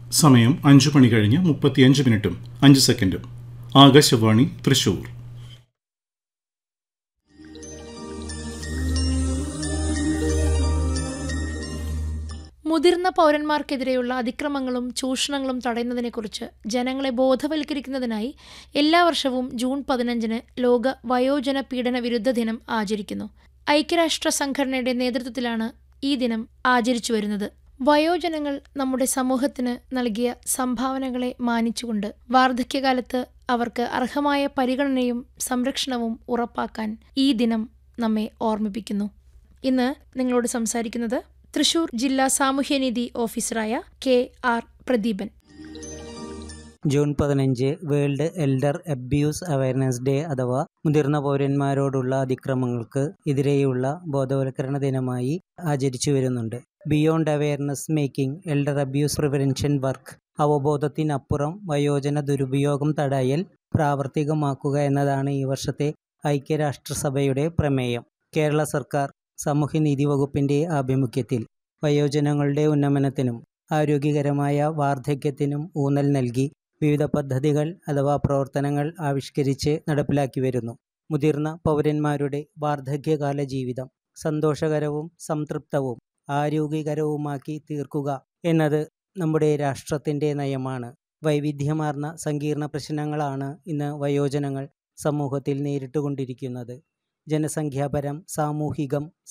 സമയം 5 മണി കഴിഞ്ഞ് 35 മിനിറ്റും 5 സെക്കൻഡും. ആകാശവാണി തൃശൂർ. മുതിർന്ന പൗരന്മാർക്കെതിരെയുള്ള അതിക്രമങ്ങളും ചൂഷണങ്ങളും തടയുന്നതിനെക്കുറിച്ച് ജനങ്ങളെ ബോധവൽക്കരിക്കുന്നതിനായി എല്ലാ വർഷവും ജൂൺ 15 ലോക വയോജന പീഡന വിരുദ്ധ ദിനം ആചരിക്കുന്നു. ഐക്യരാഷ്ട്ര സംഘടനയുടെ നേതൃത്വത്തിലാണ് ഈ ദിനം ആചരിച്ചു വരുന്നത്. വയോജനങ്ങൾ നമ്മുടെ സമൂഹത്തിന് നൽകിയ സംഭാവനകളെ മാനിച്ചുകൊണ്ട് വാർദ്ധക്യകാലത്ത് അവർക്ക് അർഹമായ പരിഗണനയും സംരക്ഷണവും ഉറപ്പാക്കാൻ ഈ ദിനം നമ്മെ ഓർമ്മിപ്പിക്കുന്നു. ഇന്ന് നിങ്ങളോട് സംസാരിക്കുന്നത് തൃശൂർ ജില്ലാ സാമൂഹ്യനീതി ഓഫീസറായ KR Pradeepan. June 15 world elder abuse awareness day അഥവാ മുതിർന്ന പൗരന്മാരോടുള്ള അതിക്രമങ്ങൾക്ക് എതിരെയുള്ള ബോധവൽക്കരണ ദിനമായി ആചരിച്ചു വരുന്നുണ്ട്. Beyond awareness making elder abuse prevention work, അവബോധത്തിനപ്പുറം വയോജന ദുരുപയോഗം തടയൽ പ്രാവർത്തികമാക്കുക എന്നതാണ് ഈ വർഷത്തെ ഐക്യരാഷ്ട്രസഭയുടെ പ്രമേയം. കേരള സർക്കാർ സാമൂഹ്യനീതി വകുപ്പിന്റെ ആഭിമുഖ്യത്തിൽ വയോജനങ്ങളുടെ ഉന്നമനത്തിനും ആരോഗ്യകരമായ വാർദ്ധക്യത്തിനും ഊന്നൽ നൽകി വിവിധ പദ്ധതികൾ അഥവാ പ്രവർത്തനങ്ങൾ ആവിഷ്കരിച്ച് നടപ്പിലാക്കി വരുന്നു. മുതിർന്ന പൗരന്മാരുടെ വാർദ്ധക്യകാല ജീവിതം സന്തോഷകരവും സംതൃപ്തവും ആരോഗ്യകരവുമാക്കി തീർക്കുക എന്നത് നമ്മുടെ രാഷ്ട്രത്തിൻ്റെ നയമാണ്. വൈവിധ്യമാർന്ന സങ്കീർണ പ്രശ്നങ്ങളാണ് ഇന്ന് വയോജനങ്ങൾ സമൂഹത്തിൽ നേരിട്ടുകൊണ്ടിരിക്കുന്നത്. ജനസംഖ്യാപരം, സാമൂഹികം,